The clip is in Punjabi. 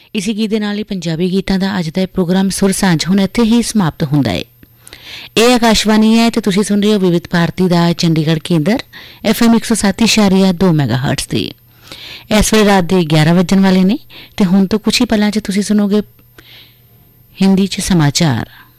ਇਸੇ ਗੀਤ ਦੇ ਨਾਲ ਹੀ ਪੰਜਾਬੀ ਗੀਤਾਂ ਦਾ ਅੱਜ ਦਾ ਇਹ ਪ੍ਰੋਗਰਾਮ ਸੁਰ ਸਾਂਝ ਹੁਣ ਇੱਥੇ ਹੀ ਸਮਾਪਤ ਹੁੰਦਾ ਹੈ। ਇਹ ਆਕਾਸ਼ਵਾਣੀ ਹੈ ਤੇ ਤੁਸੀਂ ਸੁਣ ਰਹੇ ਹੋ ਵਿਵਿਧ ਭਾਰਤੀ ਦਾ ਚੰਡੀਗੜ੍ਹ ਕੇਂਦਰ FM 107.2 ਮੈਗਾਹਰਟਜ਼ ਤੇ। ਇਸ ਵੇਲੇ ਰਾਤ ਦੇ 11 ਵੱਜਣ ਵਾਲੇ ਨੇ ਤੇ ਹੁਣ ਤੋਂ ਕੁਝ ਹੀ ਪਲਾਂ 'ਚ ਤੁਸੀਂ ਸੁਣੋਗੇ ਹਿੰਦੀ 'ਚ ਸਮਾਚਾਰ।